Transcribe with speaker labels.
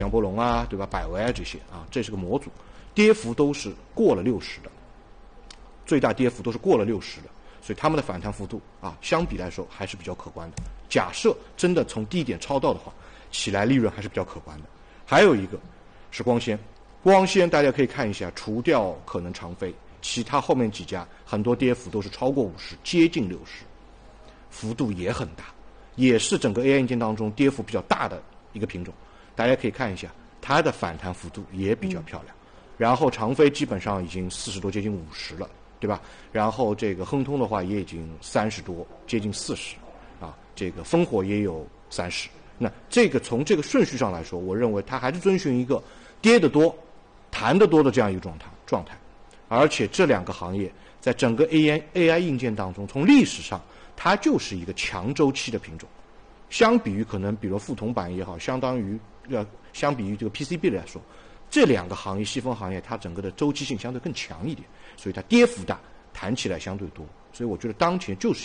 Speaker 1: 杨波龙啊，对吧？百威啊这些啊，这是个模组，跌幅都是过了60的，最大跌幅都是过了60的，所以他们的反弹幅度啊，相比来说还是比较可观的。假设真的从低点抄到的话，起来利润还是比较可观的。还有一个是光纤，光纤大家可以看一下，除掉可能长飞，其他后面几家很多跌幅都是超过50%，接近60%，幅度也很大，也是整个 AI 硬件当中跌幅比较大的一个品种。大家可以看一下，它的反弹幅度也比较漂亮。然后长飞基本上已经40多，接近50了，对吧？然后这个亨通的话也已经30多，接近40，啊，这个烽火也有30。那这个从这个顺序上来说，我认为它还是遵循一个跌得多、弹得多的这样一个状态。而且这两个行业在整个 AI 硬件当中，从历史上它就是一个强周期的品种。相比于可能比如覆铜板也好，相比于这个 PCB 来说，这两个行业细分行业它整个的周期性相对更强一点，所以它跌幅大，弹起来相对多。所以我觉得当前就是